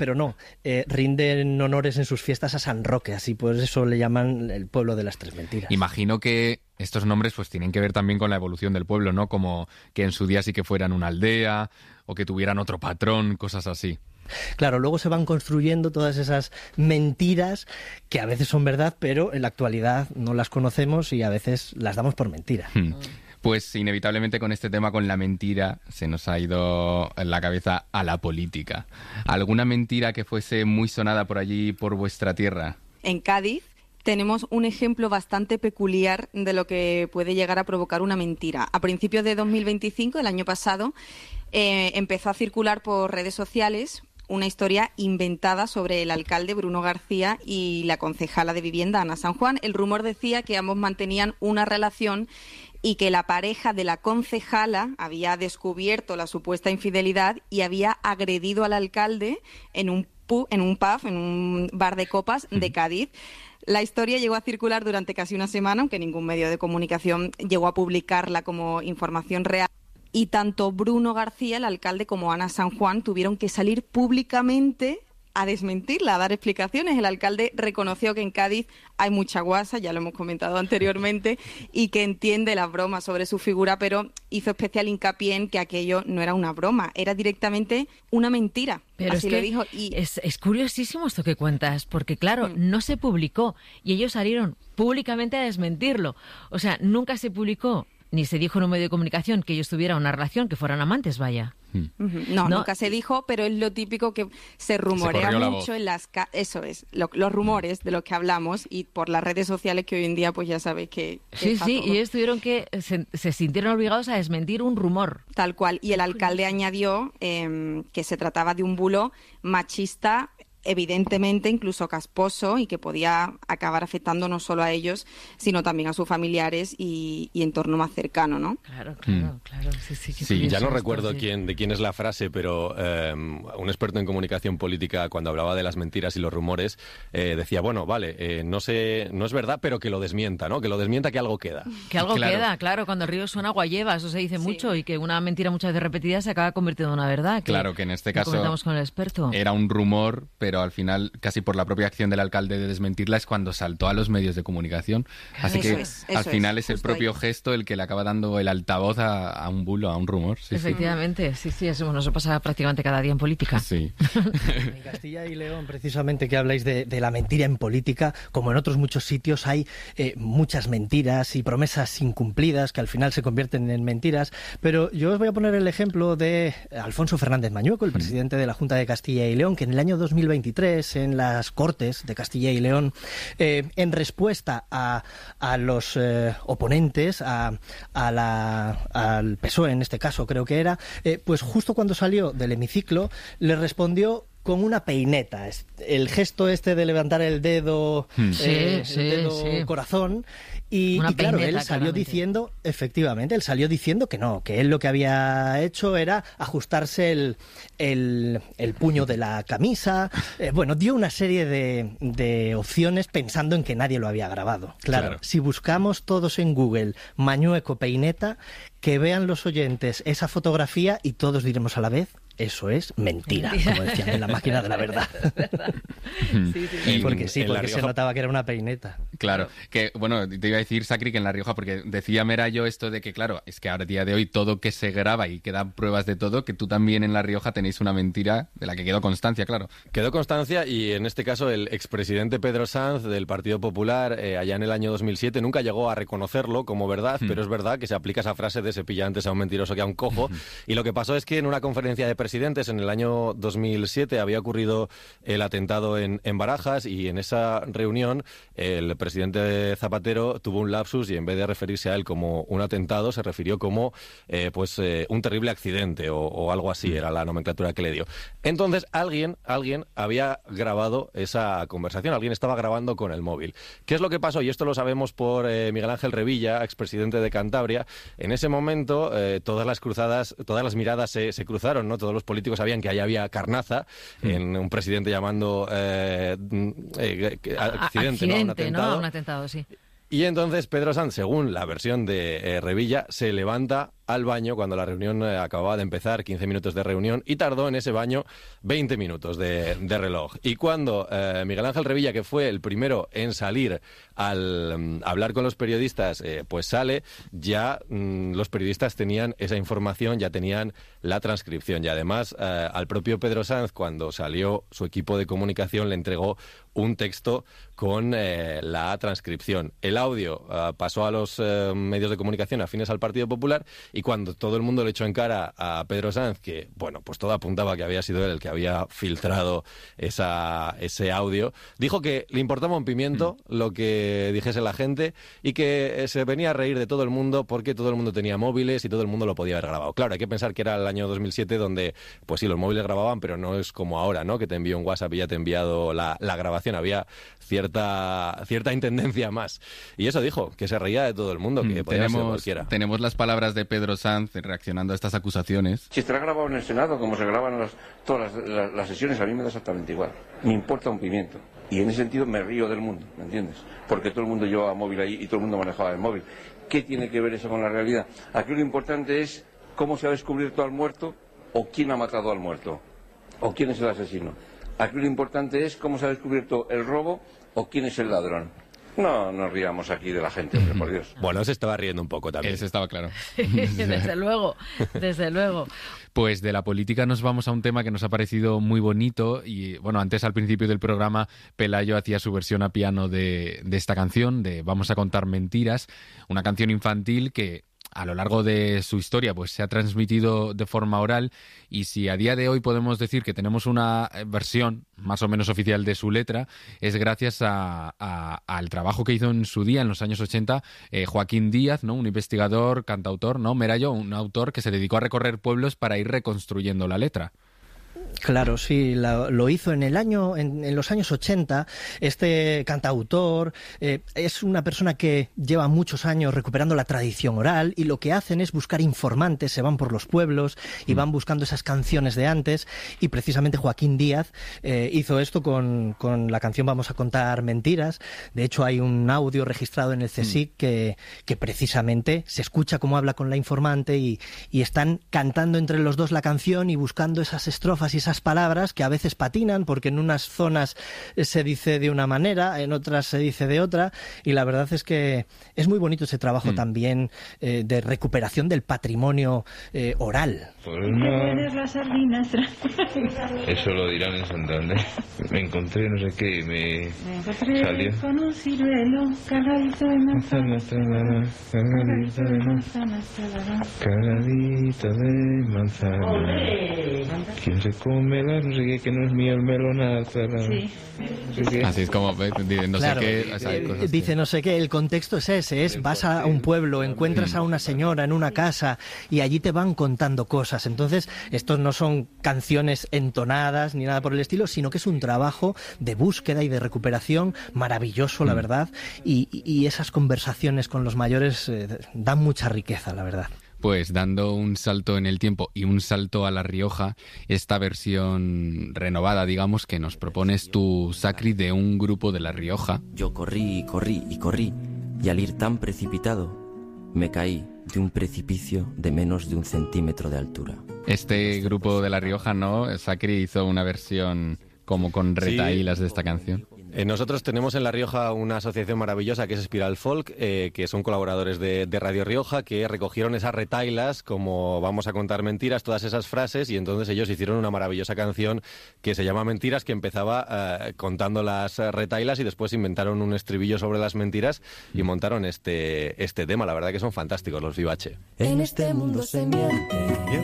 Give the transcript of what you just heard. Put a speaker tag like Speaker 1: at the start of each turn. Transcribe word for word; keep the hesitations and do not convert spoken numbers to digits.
Speaker 1: pero no, eh, rinden honores en sus fiestas a San Roque, así por eso le llaman el pueblo de las tres mentiras.
Speaker 2: Imagino que estos nombres pues tienen que ver también con la evolución del pueblo, ¿no? Como que en su día sí que fueran una aldea o que tuvieran otro patrón, cosas así.
Speaker 1: Claro, luego se van construyendo todas esas mentiras que a veces son verdad, pero en la actualidad no las conocemos y a veces las damos por mentira.
Speaker 2: Hmm. Pues inevitablemente con este tema, con la mentira, se nos ha ido en la cabeza a la política. ¿Alguna mentira que fuese muy sonada por allí, por vuestra tierra?
Speaker 3: En Cádiz tenemos un ejemplo bastante peculiar de lo que puede llegar a provocar una mentira. A principios de dos mil veinticinco, el año pasado, eh, empezó a circular por redes sociales una historia inventada sobre el alcalde Bruno García y la concejala de vivienda Ana San Juan. El rumor decía que ambos mantenían una relación y que la pareja de la concejala había descubierto la supuesta infidelidad y había agredido al alcalde en un pub, en un pub, en un bar de copas de Cádiz. La historia llegó a circular durante casi una semana, aunque ningún medio de comunicación llegó a publicarla como información real. Y tanto Bruno García, el alcalde, como Ana San Juan tuvieron que salir públicamente a desmentirla, a dar explicaciones. El alcalde reconoció que en Cádiz hay mucha guasa, ya lo hemos comentado anteriormente, y que entiende las bromas sobre su figura, pero hizo especial hincapié en que aquello no era una broma, era directamente una mentira.
Speaker 4: Pero
Speaker 3: así
Speaker 4: es
Speaker 3: le
Speaker 4: que
Speaker 3: dijo. Y...
Speaker 4: es, es curiosísimo esto que cuentas, porque claro, mm. no se publicó y ellos salieron públicamente a desmentirlo. O sea, nunca se publicó ni se dijo en un medio de comunicación que ellos tuvieran una relación, que fueran amantes, vaya.
Speaker 3: Hmm. No, no, nunca se dijo, pero es lo típico que se rumorea
Speaker 2: se
Speaker 3: mucho en las... Ca- eso es, lo, los rumores de los que hablamos y por las redes sociales que hoy en día pues ya sabéis que... que
Speaker 4: sí, sí,
Speaker 3: todo.
Speaker 4: y ellos tuvieron que... Se, se sintieron obligados a desmentir un rumor.
Speaker 3: Tal cual, y el alcalde añadió eh, que se trataba de un bulo machista, evidentemente incluso casposo, y que podía acabar afectando no solo a ellos, sino también a sus familiares y, y entorno más cercano, ¿no?
Speaker 4: Claro, claro, mm. claro. Sí, sí,
Speaker 5: sí ya no recuerdo esto, sí. quién, de quién es la frase, pero eh, un experto en comunicación política, cuando hablaba de las mentiras y los rumores, eh, decía, bueno, vale, eh, no sé, no es verdad, pero que lo desmienta, ¿no? Que lo desmienta, que algo queda.
Speaker 4: Que algo
Speaker 2: claro.
Speaker 4: queda, claro. Cuando el río suena, agua lleva, eso se dice sí. mucho, y que una mentira muchas veces repetida se acaba convirtiendo en una verdad. Que
Speaker 2: claro, que en este caso
Speaker 4: comentamos con el experto.
Speaker 2: Era un rumor, pero pero al final, casi por la propia acción del alcalde de desmentirla, es cuando saltó a los medios de comunicación. Así
Speaker 3: eso
Speaker 2: que
Speaker 3: es,
Speaker 2: al final
Speaker 3: es,
Speaker 2: es el propio ahí. gesto el que le acaba dando el altavoz a, a un bulo, a un rumor. Sí,
Speaker 4: Efectivamente, sí, sí, eso nos pasa prácticamente cada día en política.
Speaker 2: Sí.
Speaker 1: En Castilla y León, precisamente que habláis de, de la mentira en política, como en otros muchos sitios hay eh, muchas mentiras y promesas incumplidas que al final se convierten en mentiras, pero yo os voy a poner el ejemplo de Alfonso Fernández Mañueco, el presidente de la Junta de Castilla y León, que en el año dos mil veintitrés, en las Cortes de Castilla y León, eh, en respuesta a, a los eh, oponentes, a, a la, al P S O E en este caso creo que era, eh, pues justo cuando salió del hemiciclo, le respondió con una peineta, el gesto este de levantar el dedo,
Speaker 4: mm.
Speaker 1: eh,
Speaker 4: sí,
Speaker 1: el dedo
Speaker 4: sí.
Speaker 1: corazón, y, y claro, él salió claramente. diciendo, efectivamente, él salió diciendo que no, que él lo que había hecho era ajustarse el, el, el puño de la camisa, eh, bueno, dio una serie de, de opciones pensando en que nadie lo había grabado. Claro, claro, si buscamos todos en Google Mañueco peineta, que vean los oyentes esa fotografía y todos diremos a la vez, eso es mentira, mentira, como decían en la máquina de la verdad.
Speaker 4: sí, sí.
Speaker 1: Porque sí, porque se notaba que era una peineta.
Speaker 2: Claro, que bueno, te iba a decir, Sacri, que en La Rioja, porque decía Merayo esto de que, claro, es que ahora, día de hoy, todo que se graba y que dan pruebas de todo, que tú también en La Rioja tenéis una mentira de la que quedó constancia, claro.
Speaker 5: Quedó constancia y en este caso el expresidente Pedro Sanz del Partido Popular, eh, allá en el año dos mil siete, nunca llegó a reconocerlo como verdad, mm. pero es verdad que se aplica esa frase de se pilla antes a un mentiroso que a un cojo, mm. y lo que pasó es que en una conferencia de presidentes en el año dos mil siete había ocurrido el atentado en, en Barajas, y en esa reunión el presidente Zapatero tuvo un lapsus y en vez de referirse a él como un atentado se refirió como eh, pues eh, un terrible accidente o, o algo así, era la nomenclatura que le dio. Entonces alguien, alguien había grabado esa conversación, alguien estaba grabando con el móvil. ¿Qué es lo que pasó? Y esto lo sabemos por eh, Miguel Ángel Revilla, expresidente de Cantabria. En ese momento eh, todas las cruzadas, todas las miradas se, se cruzaron, ¿no? Todos los políticos sabían que ahí había carnaza mm. en un presidente llamando eh, eh, accidente,
Speaker 4: accidente,
Speaker 5: ¿no? Un atentado.
Speaker 4: ¿no? Un atentado, sí.
Speaker 5: Y entonces Pedro Sanz, según la versión de eh, Revilla, se levanta al baño cuando la reunión eh, acababa de empezar, quince minutos de reunión, y tardó en ese baño veinte minutos de, de reloj. Y cuando eh, Miguel Ángel Revilla, que fue el primero en salir al um, hablar con los periodistas, eh, pues sale, ya mm, los periodistas tenían esa información, ya tenían la transcripción. Y además, eh, al propio Pedro Sanz, cuando salió, su equipo de comunicación le entregó un texto con eh, la transcripción. El audio uh, pasó a los uh, medios de comunicación afines al Partido Popular, y cuando todo el mundo le echó en cara a Pedro Sanz que, bueno, pues todo apuntaba que había sido él el que había filtrado esa, ese audio, dijo que le importaba un pimiento mm. lo que dijese la gente, y que eh, se venía a reír de todo el mundo porque todo el mundo tenía móviles y todo el mundo lo podía haber grabado. Claro, hay que pensar que era el año dos mil siete donde, pues sí, los móviles grababan, pero no es como ahora, ¿no? Que te envío un WhatsApp y ya te he enviado la, la grabación. Había cierta cierta intendencia más. Y eso dijo, que se reía de todo el mundo, que mm, podía
Speaker 2: tenemos,
Speaker 5: ser cualquiera.
Speaker 2: Tenemos las palabras de Pedro Sanz reaccionando a estas acusaciones.
Speaker 6: Si estará grabado en el Senado, como se graban las, todas las, las, las sesiones, a mí me da exactamente igual. Me importa un pimiento. Y en ese sentido me río del mundo, ¿me entiendes? Porque todo el mundo llevaba móvil ahí y todo el mundo manejaba el móvil. ¿Qué tiene que ver eso con la realidad? Aquí lo importante es cómo se ha descubierto al muerto o quién ha matado al muerto o quién es el asesino. Aquí lo importante es cómo se ha descubierto el robo o quién es el ladrón. No nos riamos aquí de la gente, hombre, por Dios.
Speaker 5: Bueno, se estaba riendo un poco también.
Speaker 2: Ese estaba claro.
Speaker 4: Desde luego, desde luego.
Speaker 2: Pues de la política nos vamos a un tema que nos ha parecido muy bonito. Y bueno, antes al principio del programa Pelayo hacía su versión a piano de, de esta canción, de Vamos a contar mentiras, una canción infantil que a lo largo de su historia pues se ha transmitido de forma oral, y si a día de hoy podemos decir que tenemos una versión más o menos oficial de su letra, es gracias a, a, al trabajo que hizo en su día, en los años ochenta, eh, Joaquín Díaz, ¿no? Un investigador, cantautor, ¿no? Merayo, un autor que se dedicó a recorrer pueblos para ir reconstruyendo la letra.
Speaker 1: Claro, sí, la, lo hizo en el año, en, en los años ochenta. Este cantautor eh, es una persona que lleva muchos años recuperando la tradición oral, y lo que hacen es buscar informantes, se van por los pueblos y van buscando esas canciones de antes, y precisamente Joaquín Díaz eh, hizo esto con, con la canción Vamos a contar mentiras. De hecho, hay un audio registrado en el C S I C que, que precisamente se escucha cómo habla con la informante, y, y están cantando entre los dos la canción y buscando esas estrofas y esas palabras que a veces patinan, porque en unas zonas se dice de una manera, en otras se dice de otra, y la verdad es que es muy bonito ese trabajo mm. también eh, de recuperación del patrimonio eh, oral.
Speaker 7: Pues no, las sardinas. Eso lo dirán en Santander. Me encontré no sé qué y me, me salió con un ciruelo cargadito de manzana, cargadito de manzana, cargadito de manzana. ¿Quién se come la no sé qué, que no es mío el melonazo? Sí. No sé
Speaker 2: Así es como no
Speaker 1: claro,
Speaker 2: sé qué, o sea, hay cosas
Speaker 1: dice
Speaker 2: que...
Speaker 1: no sé qué, el contexto es ese, es vas a un pueblo, encuentras a una señora en una casa y allí te van contando cosas. Entonces, estos no son canciones entonadas ni nada por el estilo, sino que es un trabajo de búsqueda y de recuperación maravilloso, la verdad, y, y esas conversaciones con los mayores eh, dan mucha riqueza, la verdad.
Speaker 2: Pues dando un salto en el tiempo y un salto a La Rioja, esta versión renovada, digamos, que nos propones tú, Sacri, de un grupo de La Rioja.
Speaker 8: Yo corrí y corrí y corrí, y al ir tan precipitado, me caí de un precipicio de menos de un centímetro de altura.
Speaker 2: Este grupo de La Rioja, ¿no? Sacri hizo una versión como con retahílas de esta canción.
Speaker 5: Eh, nosotros tenemos en La Rioja una asociación maravillosa que es Espiral Folk, eh, que son colaboradores de, de Radio Rioja, que recogieron esas retailas, como Vamos a contar mentiras, todas esas frases, y entonces ellos hicieron una maravillosa canción que se llama Mentiras, que empezaba eh, contando las retailas, y después inventaron un estribillo sobre las mentiras y montaron este, este tema. La verdad que son fantásticos los Vivace.
Speaker 8: En este mundo se miente.